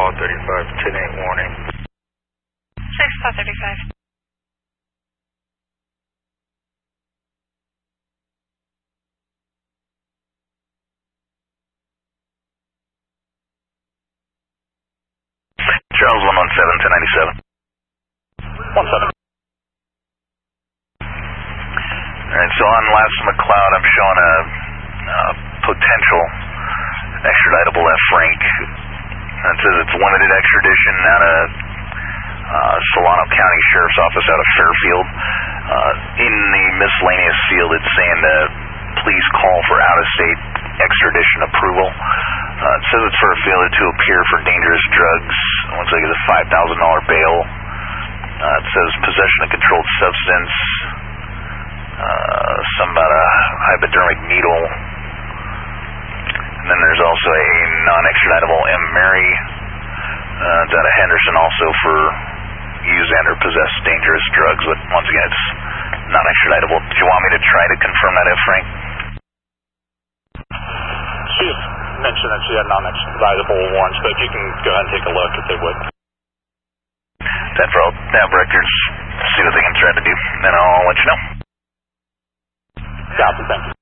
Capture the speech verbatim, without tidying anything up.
call thirty-five, ten eight warning. six call thirty-five. Charles one one seven, ten ninety-seven. one seven. Alright, so on Last McLeod, I'm showing a, a potential extraditable F. Frank. It says it's limited extradition out of uh, Solano County Sheriff's Office out of Fairfield. Uh, in the miscellaneous field, it's saying to please call for out-of-state extradition approval. Uh, it says it's for a failure to appear for dangerous drugs. It looks like it's a five thousand dollar bail. Uh, it says possession of controlled substance, uh, some about a hypodermic needle. And then there's also a non-extraditable M. Mary. Uh, it's out of Henderson also for use and or possess dangerous drugs, but once again, it's non-extraditable. Do you want me to try to confirm that, F. Frank? She mentioned that she had non-extraditable warrants, but you can go ahead and take a look if they would. ten for all tab records, see what they can try to do, then I'll let you know. Copy, thank you.